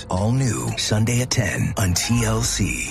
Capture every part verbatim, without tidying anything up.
All new Sunday at ten on T L C.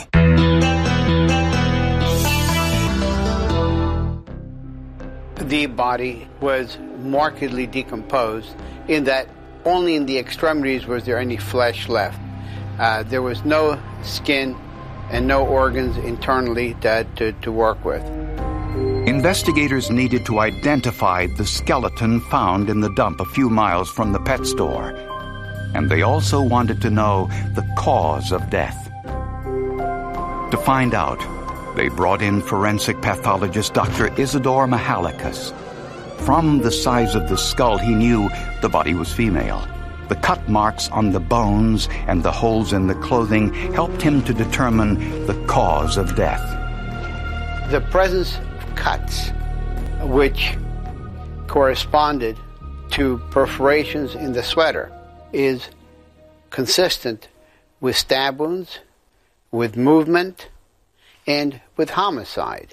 The body was markedly decomposed in that only in the extremities was there any flesh left. Uh, there was no skin and no organs internally that, to, to work with. Investigators needed to identify the skeleton found in the dump a few miles from the pet store. And they also wanted to know the cause of death. To find out, they brought in forensic pathologist Doctor Isidore Mahalakas. From the size of the skull, he knew the body was female. The cut marks on the bones and the holes in the clothing helped him to determine the cause of death. The presence of cuts, which corresponded to perforations in the sweater, is consistent with stab wounds, with movement, and with homicide.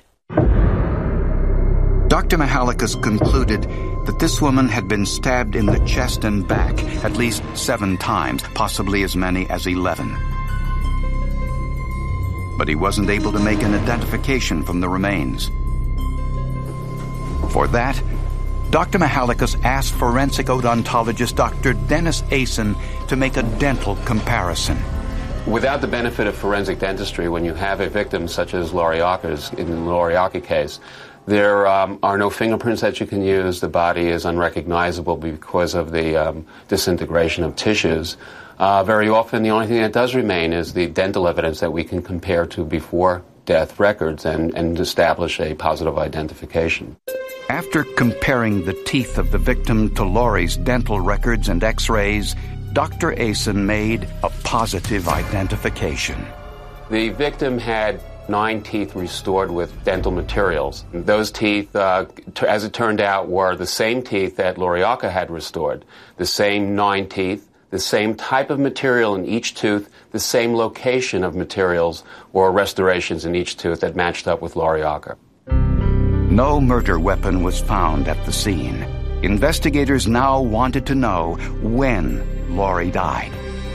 Doctor Mahalakas concluded that this woman had been stabbed in the chest and back at least seven times, possibly as many as eleven. But he wasn't able to make an identification from the remains. For that, Doctor Mahalakas asked forensic odontologist Doctor Dennis Asen to make a dental comparison. Without the benefit of forensic dentistry, when you have a victim such as Lauriaka's, in the Lauriaka case, there um, are no fingerprints that you can use. The body is unrecognizable because of the um, disintegration of tissues. Uh, very often, the only thing that does remain is the dental evidence that we can compare to before death records and, and establish a positive identification. After comparing the teeth of the victim to Laurie's dental records and x-rays, Doctor Asen made a positive identification. The victim had nine teeth restored with dental materials. Those teeth, uh, t- as it turned out, were the same teeth that Lauriaka had restored. The same nine teeth, the same type of material in each tooth, the same location of materials or restorations in each tooth that matched up with Lauriaka. No murder weapon was found at the scene. Investigators now wanted to know when Laurie died.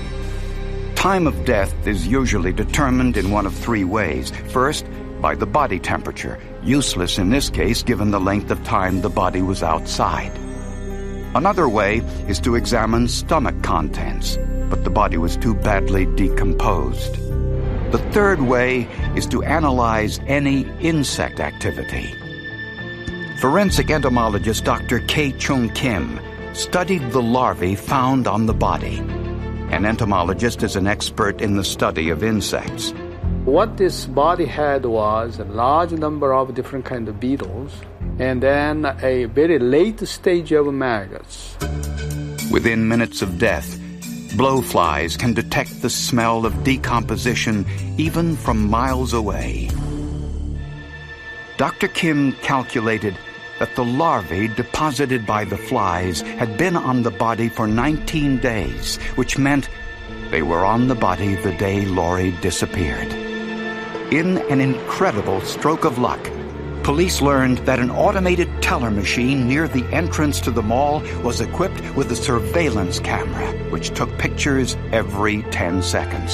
Time of death is usually determined in one of three ways. First, by the body temperature, useless in this case given the length of time the body was outside. Another way is to examine stomach contents, but the body was too badly decomposed. The third way is to analyze any insect activity. Forensic entomologist Doctor K. Chung Kim studied the larvae found on the body. An entomologist is an expert in the study of insects. What this body had was a large number of different kinds of beetles, and then a very late stage of maggots. Within minutes of death, blowflies can detect the smell of decomposition even from miles away. Doctor Kim calculated that the larvae deposited by the flies had been on the body for nineteen days, which meant they were on the body the day Laurie disappeared. In an incredible stroke of luck, police learned that an automated teller machine near the entrance to the mall was equipped with a surveillance camera, which took pictures every ten seconds.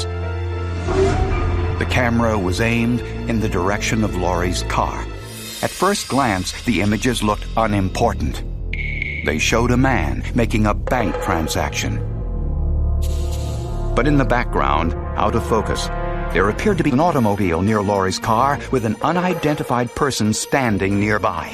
The camera was aimed in the direction of Laurie's car. At first glance, the images looked unimportant. They showed a man making a bank transaction. But in the background, out of focus, there appeared to be an automobile near Laurie's car with an unidentified person standing nearby.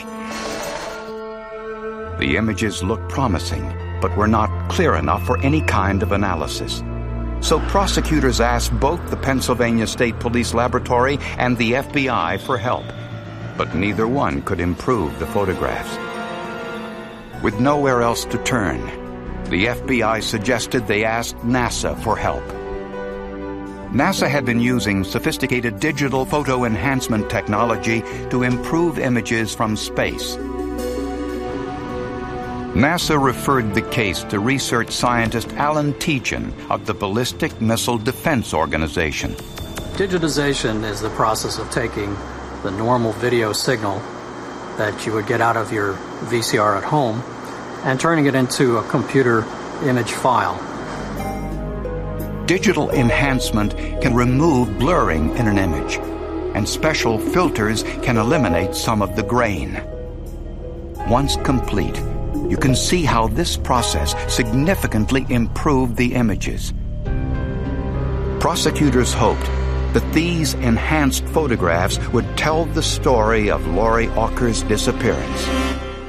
The images looked promising, but were not clear enough for any kind of analysis. So prosecutors asked both the Pennsylvania State Police Laboratory and the F B I for help. But neither one could improve the photographs. With nowhere else to turn, the F B I suggested they ask NASA for help. NASA had been using sophisticated digital photo enhancement technology to improve images from space. NASA referred the case to research scientist Alan Tietjen of the Ballistic Missile Defense Organization. Digitization is the process of taking the normal video signal that you would get out of your V C R at home and turning it into a computer image file. Digital enhancement can remove blurring in an image, and special filters can eliminate some of the grain. Once complete, you can see how this process significantly improved the images. Prosecutors hoped that these enhanced photographs would tell the story of Laurie Auker's disappearance.